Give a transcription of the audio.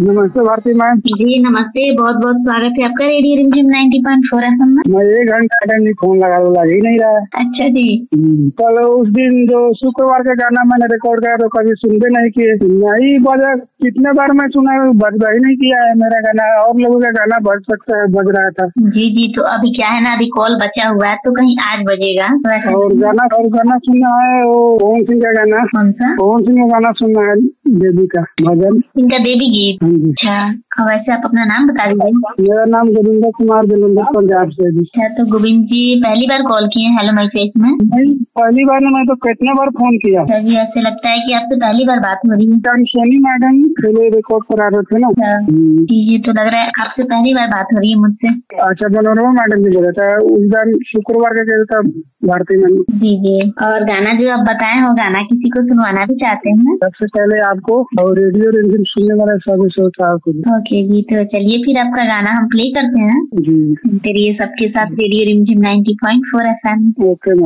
नमस्ते भारती मैम। जी नमस्ते, बहुत बहुत स्वागत है आपका रेडियो रिमझिम 90.4 FM में। मैं 1 घंटा फोन लगा लग ही नहीं रहा है। अच्छा जी। कल उस दिन जो शुक्रवार का गाना मैंने रिकॉर्ड किया तो कभी सुनते नहीं किए, नहीं बजा। कितने बार मैं सुना बजता ही नहीं किया है मेरा गाना, और लोगों का गाना बज सकता है, बज रहा था। जी तो अभी क्या है ना, अभी कॉल बचा हुआ है तो कहीं आज बजेगा। और गाना सुनना है वो पवन सिंह का गाना। कौन सा? पवन सिंह का गाना सुनना है, देवी का भजन, इनका देवी गीत। अच्छा, वैसे आप अपना नाम बता दीजिए। मेरा नाम गोविंद कुमार जलंधर पंजाब से। अच्छा, तो गोविंद जी पहली बार कॉल किए हैं हेलो मैसेज में? नहीं, पहली बार मैं तो कितने बार फोन किया। अच्छा जी, ऐसे लगता है कि आपसे पहली बार बात हो रही है। सोनी मैडम पहले रिकॉर्ड करा रहे थे ना। जी तो लग रहा है आपसे पहली बार बात हो रही है मुझसे। अच्छा, मनोरमा मैडम जी बोला था उस दिन शुक्रवार का कहता था भारती मैम। जी और गाना जो आप बताए हो, गाना किसी को सुनवाना भी चाहते हैं? सबसे पहले आपको और रेडियो रिमझिम सुनने वाला सभी श्रोताओं को। ओके जी, तो चलिए फिर आपका गाना हम प्ले करते हैं। जी फिर ये सबके साथ रेडियो रिमझिम 90.4 FM। ओके।